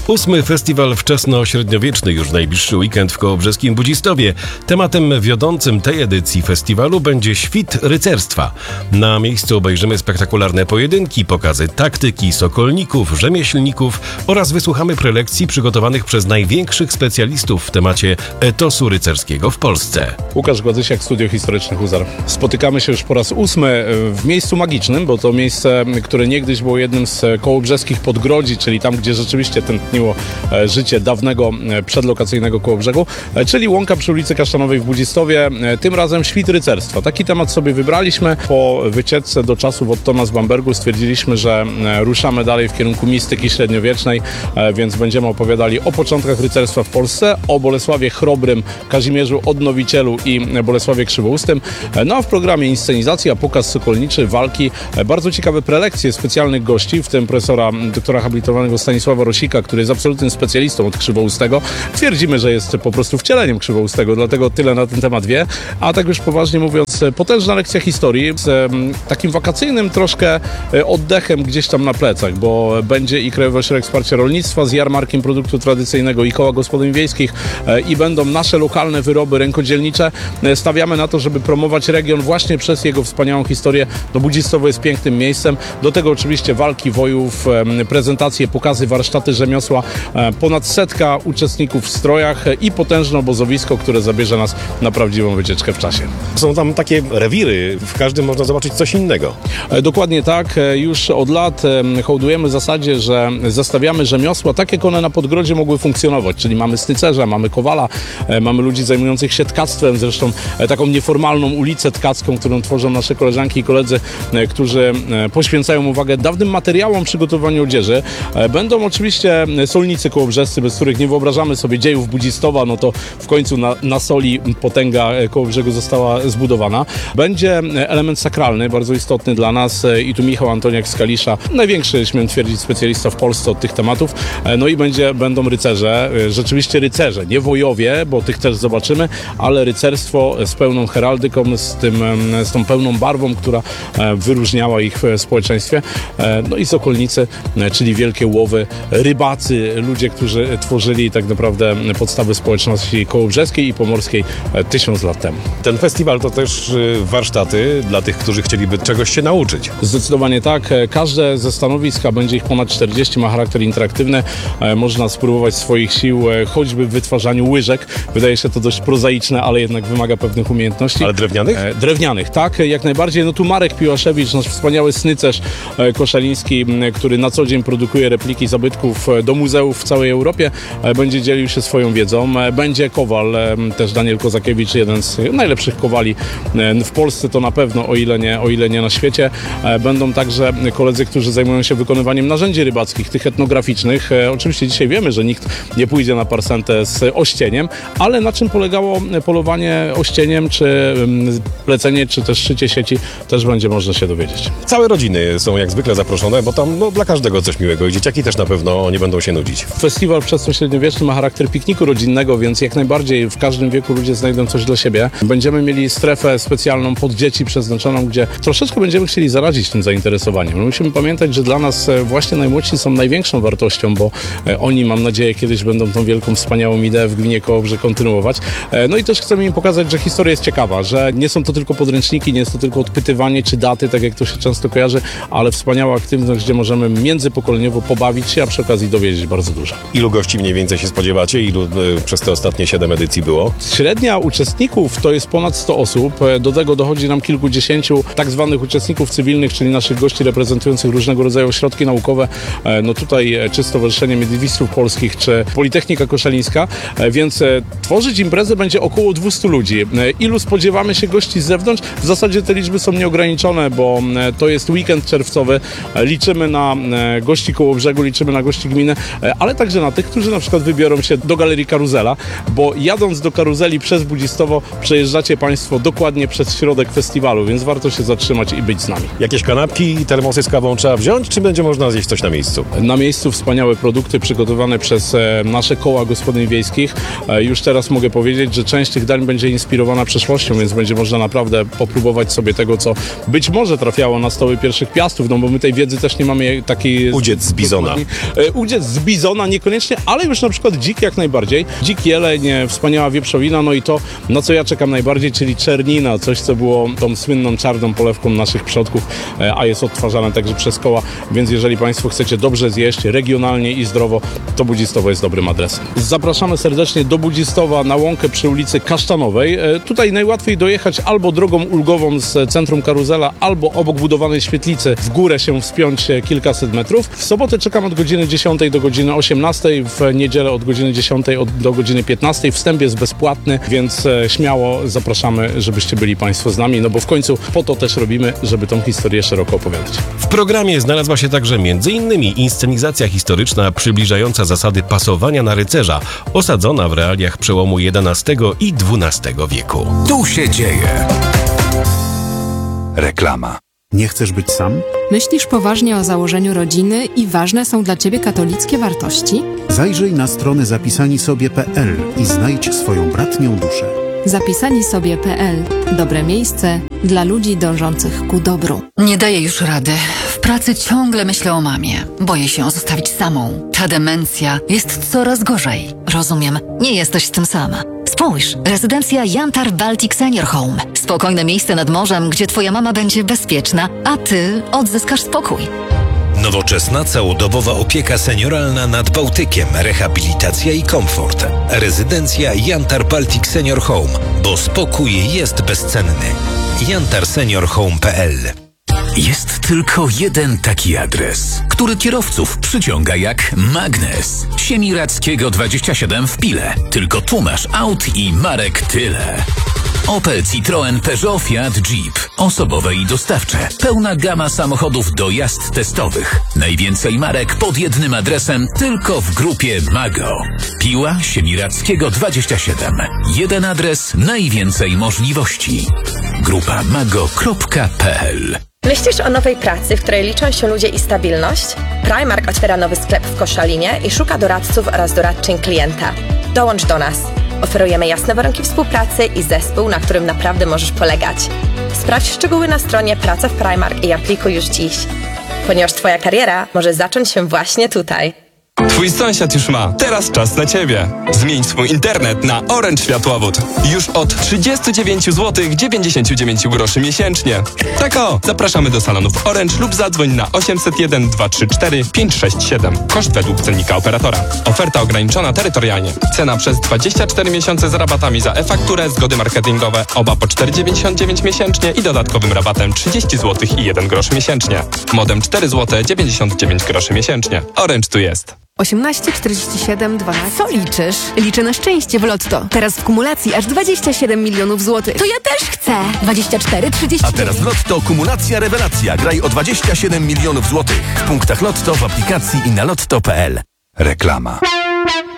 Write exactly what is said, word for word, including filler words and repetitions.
Ósmy festiwal wczesno-średniowieczny już w najbliższy weekend w kołobrzeskim Budzistowie. Tematem wiodącym tej edycji festiwalu będzie świt rycerstwa. Na miejscu obejrzymy spektakularne pojedynki, pokazy taktyki, sokolników, rzemieślników oraz wysłuchamy prelekcji przygotowanych przez największych specjalistów w temacie etosu rycerskiego w Polsce. Łukasz Gładzysiak, Studio Historyczne Huzar. Spotykamy się już po raz ósmy w miejscu magicznym, bo to miejsce, które niegdyś było jednym z kołobrzeskich podgrodzi, czyli tam, gdzie rzeczywiście tętniło życie dawnego przedlokacyjnego Kołobrzegu, czyli łąka przy ulicy Kasztanowej w Budzistowie. Tym razem świt rycerstwa. Taki temat sobie wybraliśmy. Po wycieczce do czasów Ottona z Bambergu stwierdziliśmy, że ruszamy dalej w kierunku mistyki średniowiecznej, więc będziemy opowiadali o początkach rycerstwa w Polsce, o Bolesławie Chrobrym, Kazimierzu Odnowicielu i Bolesławie Krzywoustym. No a w programie inscenizacja, pokaz sokolniczy, walki, bardzo ciekawe prelekcje specjalnych gości, w tym profesora doktora habilitowanego Stanisława Rosika, który jest absolutnym specjalistą od Krzywoustego. Twierdzimy, że jest po prostu wcieleniem Krzywoustego, dlatego tyle na ten temat wie. A tak już poważnie mówiąc, potężna lekcja historii z takim wakacyjnym troszkę oddechem gdzieś tam na plecach, bo będzie i Krajowy Ośrodek Wsparcia Rolnictwa z jarmarkiem produktu tradycyjnego i koła gospodyń wiejskich i będą nasze lokalne wyroby rękodzielnicze. Stawiamy na to, żeby promować region właśnie przez jego wspaniałą historię. No Budzistowo jest pięknym miejscem. Do tego oczywiście walki wojów, prezentacje, pokazy, warsztaty rzemiosła, ponad setka uczestników w strojach i potężne obozowisko, które zabierze nas na prawdziwą wycieczkę w czasie. Są tam takie rewiry, w każdym można zobaczyć coś innego. Dokładnie tak. Już od lat hołdujemy zasadzie, że zestawiamy rzemiosła tak, jak one na Podgrodzie mogły funkcjonować, czyli mamy stycerza, mamy kowala, mamy ludzi zajmujących się tkactwem, zresztą taką nieformalną ulicę tkacką, którą tworzą nasze koleżanki i koledzy, którzy poświęcają uwagę dawnym materiałom przygotowaniu odzieży. Będą oczywiście solnicy kołobrzescy, bez których nie wyobrażamy sobie dziejów Budzistowa, no to w końcu na, na soli potęga Kołobrzegu została zbudowana. Będzie element sakralny, bardzo istotny dla nas i tu Michał Antoniak z Kalisza, największy, śmiem twierdzić, specjalista w Polsce od tych tematów. No i będzie, będą rycerze, rzeczywiście rycerze, nie wojowie, bo tych też zobaczymy, ale rycerstwo z pełną heraldyką, z, tym, z tą pełną barwą, która wyróżniała ich w społeczeństwie. No i sokolnicy, czyli wielkie łowy, rybacy, ludzie, którzy tworzyli tak naprawdę podstawy społeczności kołobrzeskiej i pomorskiej tysiąc lat temu. Ten festiwal to też warsztaty dla tych, którzy chcieliby czegoś się nauczyć. Zdecydowanie tak. Każde ze stanowisk, a będzie ich ponad czterdzieści, ma charakter interaktywny. Można spróbować swoich sił choćby w wytwarzaniu łyżek. Wydaje się to dość prozaiczne, ale jednak wymaga pewnych umiejętności. Ale drewnianych? Drewnianych, tak, jak najbardziej. No tu Marek Piłaszewicz, nasz wspaniały snycerz koszaliński, który na co dzień produkuje repliki zabytków do muzeów w całej Europie, będzie dzielił się swoją wiedzą. Będzie kowal, też Daniel Kozakiewicz, jeden z najlepszych kowali w Polsce, to na pewno, o ile nie, o ile nie na świecie. Będą także koledzy, którzy zajmują się wykonywaniem narzędzi rybackich, tych etnograficznych. Oczywiście dzisiaj wiemy, że nikt nie pójdzie na parsentę z ościeniem, ale na czym polegało polowanie ościeniem, czy plecenie, czy też szycie sieci, też będzie można się dowiedzieć. Całe rodziny są jak zwykle zaproszone, bo tam no, dla każdego coś miłego i dzieciaki też na pewno nie będą się nudzić. Festiwal wczesnośredniowieczny ma charakter pikniku rodzinnego, więc jak najbardziej w każdym wieku ludzie znajdą coś dla siebie. Będziemy mieli strefę specjalną pod dzieci przeznaczoną, gdzie troszeczkę będziemy chcieli zaradzić tym zainteresowaniem. No, musimy pamiętać, że dla nas właśnie najmłodsi są największą wartością, bo oni, mam nadzieję, kiedyś będą tą wielką, wspaniałą ideę w gminie Kołobrzeg kontynuować. No i też chcemy im pokazać, że historia jest ciekawa, że nie są to tylko podręczniki, nie jest to tylko odpytywanie czy daty, tak jak to się często kojarzy, ale wspaniała aktywność, gdzie możemy międzypokoleniowo pobawić się, a przy okazji dowiedzieć bardzo dużo. Ilu gości mniej więcej się spodziewacie? Ilu y, przez te ostatnie siedem edycji było? Średnia uczestników to jest ponad sto osób. Do tego dochodzi nam kilkudziesięciu tak zwanych uczestników cywilnych, czyli naszych gości reprezentujących różnego rodzaju ośrodki naukowe. No tutaj czy Stowarzyszenie Miedywistów Polskich, czy Politechnika Koszalińska, więc tworzyć imprezę będzie około dwieście ludzi. Ilu spodziewamy się gości z zewnątrz? W zasadzie te liczby są nieograniczone, bo to jest weekend czerwcowy. Liczymy na gości Kołobrzegu, liczymy na gości gminy, ale także na tych, którzy na przykład wybiorą się do Galerii Karuzela, bo jadąc do Karuzeli przez Budzistowo przejeżdżacie Państwo dokładnie przez środek festiwalu, więc warto się zatrzymać i być z nami. Jakieś kanapki i termosy z kawą trzeba wziąć, czy będzie można zjeść coś na miejscu? Na miejscu wspaniałe produkty przygotowane przez nasze koła gospodyń wiejskich. Już teraz mogę powiedzieć, że część tych dań będzie inspirowana przeszłością, więc będzie można naprawdę popróbować sobie tego, co być może trafiało na stoły pierwszych piastów, no bo my tej wiedzy też nie mamy takiej... Udziec z bizona. Udziec z z bizona niekoniecznie, ale już na przykład dzik jak najbardziej. Dzik, jeleń, wspaniała wieprzowina, no i to, na co ja czekam najbardziej, czyli czernina, coś, co było tą słynną czarną polewką naszych przodków, a jest odtwarzane także przez koła, więc jeżeli Państwo chcecie dobrze zjeść, regionalnie i zdrowo, to Budzistowo jest dobrym adresem. Zapraszamy serdecznie do Budzistowa na łąkę przy ulicy Kasztanowej. Tutaj najłatwiej dojechać albo drogą ulgową z centrum Karuzela, albo obok budowanej świetlicy w górę się wspiąć kilkaset metrów. W sobotę czekam od godziny dziesiątej do godziny osiemnastej, w niedzielę od godziny dziesiątej do godziny piętnastej. Wstęp jest bezpłatny, więc śmiało zapraszamy, żebyście byli Państwo z nami, no bo w końcu po to też robimy, żeby tą historię szeroko opowiadać. W programie znalazła się także między innymi inscenizacja historyczna przybliżająca zasady pasowania na rycerza, osadzona w realiach przełomu jedenastego i dwunastego wieku. Tu się dzieje. Reklama. Nie chcesz być sam? Myślisz poważnie o założeniu rodziny i ważne są dla Ciebie katolickie wartości? Zajrzyj na stronę zapisani sobie kropka pe el i znajdź swoją bratnią duszę. zapisani sobie kropka pe el. Dobre miejsce dla ludzi dążących ku dobru. Nie daję już rady. W pracy ciągle myślę o mamie. Boję się ją zostawić samą. Ta demencja jest coraz gorzej. Rozumiem. Nie jesteś z tym sama. Spójrz, rezydencja Yantar Baltic Senior Home. Spokojne miejsce nad morzem, gdzie twoja mama będzie bezpieczna, a ty odzyskasz spokój. Nowoczesna, całodobowa opieka senioralna nad Bałtykiem, rehabilitacja i komfort. Rezydencja Yantar Baltic Senior Home, bo spokój jest bezcenny. yantar senior home kropka pe el. Jest tylko jeden taki adres, który kierowców przyciąga jak magnes. Siemiradzkiego dwadzieścia siedem w Pile. Tylko tu masz aut i marek tyle. Opel, Citroen, Peugeot, Fiat, Jeep. Osobowe i dostawcze. Pełna gama samochodów do jazd testowych. Najwięcej marek pod jednym adresem tylko w grupie Mago. Piła, Siemiradzkiego dwadzieścia siedem. Jeden adres, najwięcej możliwości. Grupa mago kropka pe el. Myślisz o nowej pracy, w której liczą się ludzie i stabilność? Primark otwiera nowy sklep w Koszalinie i szuka doradców oraz doradczyń klienta. Dołącz do nas. Oferujemy jasne warunki współpracy i zespół, na którym naprawdę możesz polegać. Sprawdź szczegóły na stronie Praca w Primark i aplikuj już dziś. Ponieważ Twoja kariera może zacząć się właśnie tutaj. Twój sąsiad już ma. Teraz czas na Ciebie. Zmień swój internet na Orange Światłowód. Już od trzydzieści dziewięć złotych dziewięćdziesiąt dziewięć groszy miesięcznie. Tak o, zapraszamy do salonów Orange lub zadzwoń na osiemset jeden dwa trzy cztery pięć sześć siedem. Koszt według cennika operatora. Oferta ograniczona terytorialnie. Cena przez dwadzieścia cztery miesiące z rabatami za e-fakturę, zgody marketingowe, oba po cztery dziewięćdziesiąt dziewięć miesięcznie i dodatkowym rabatem trzydzieści złotych i jeden grosz miesięcznie. Modem cztery złote dziewięćdziesiąt dziewięć groszy miesięcznie. Orange tu jest. osiemnaście czterdzieści siedem dwanaście. Co liczysz? Liczę na szczęście w Lotto. Teraz w kumulacji aż dwadzieścia siedem milionów złotych. To ja też chcę. dwadzieścia cztery trzydzieści. A teraz w Lotto kumulacja rewelacja. Graj o dwadzieścia siedem milionów złotych. W punktach Lotto, w aplikacji i na lotto kropka pe el. Reklama.